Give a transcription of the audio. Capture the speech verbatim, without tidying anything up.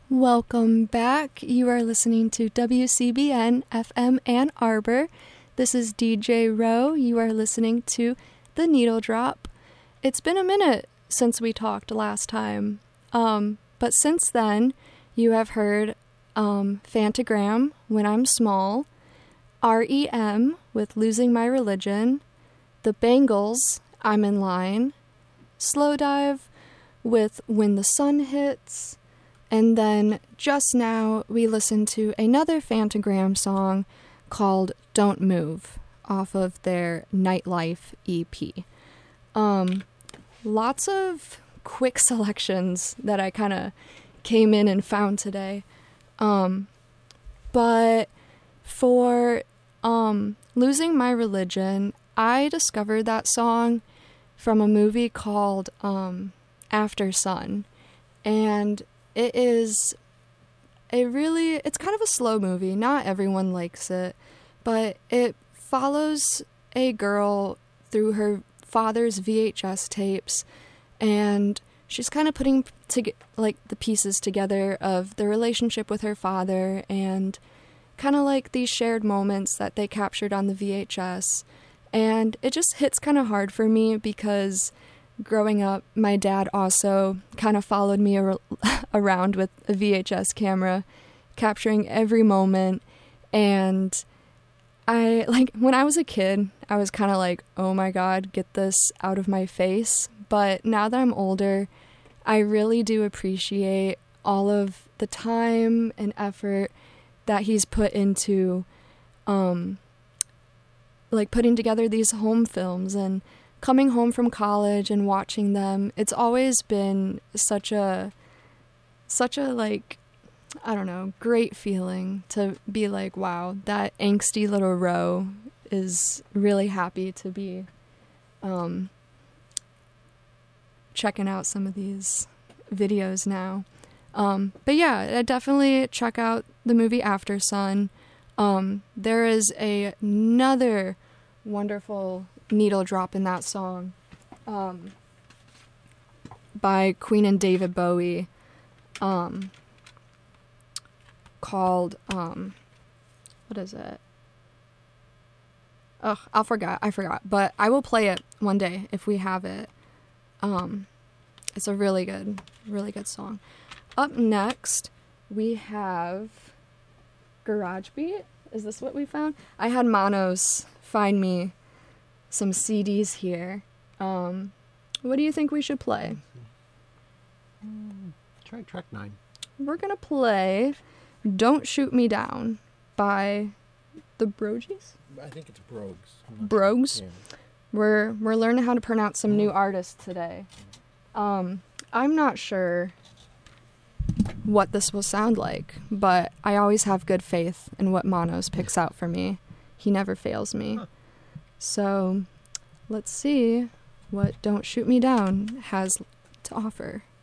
Welcome back. You are listening to W C B N F M Ann Arbor. This is D J Rowe. You are listening to The Needle Drop. It's been a minute since we talked last time, um, but since then, you have heard um, Phantogram, When I'm Small, R E M with Losing My Religion, The Bangles, I'm in Line, Slowdive with When the Sun Hits, and then just now we listened to another Phantogram song called Don't Move off of their Nightlife E P. Um, lots of quick selections that I kind of came in and found today. Um, but for um, Losing My Religion, I discovered that song from a movie called um, After Sun. And it is a really, it's kind of a slow movie. Not everyone likes it, but it follows a girl through her father's V H S tapes, and she's kind of putting to, like the pieces together of the relationship with her father and kind of like these shared moments that they captured on the V H S. And it just hits kind of hard for me because growing up, my dad also kind of followed me ar- around with a V H S camera, capturing every moment. And I, like, when I was a kid, I was kind of like, oh my God, get this out of my face. But now that I'm older, I really do appreciate all of the time and effort that he's put into, um, like, putting together these home films and coming home from college and watching them. It's always been such a, such a, like, I don't know, great feeling to be like, wow, that angsty little Roe is really happy to be um, checking out some of these videos now. Um, but yeah, I definitely check out the movie After Sun. Um, there is a, another wonderful needle drop in that song um, by Queen and David Bowie um, called, um, what is it? Ugh, I forgot, I forgot, but I will play it one day if we have it. Um, it's a really good, really good song. Up next, we have Garage Beat. Is this what we found? I had Manos find me some C Ds here. Um, what do you think we should play? Mm, try track nine. We're gonna play Don't Shoot Me Down by the Brogies? I think it's Brogues. Brogues? Yeah. We're we're learning how to pronounce some new artists today. Um, I'm not sure what this will sound like, but I always have good faith in what Manos picks out for me. He never fails me. Huh. So let's see what Don't Shoot Me Down has to offer.